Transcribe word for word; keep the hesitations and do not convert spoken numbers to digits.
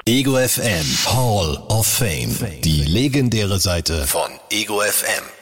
Ego F M Hall of Fame. Die legendäre Seite von Ego F M.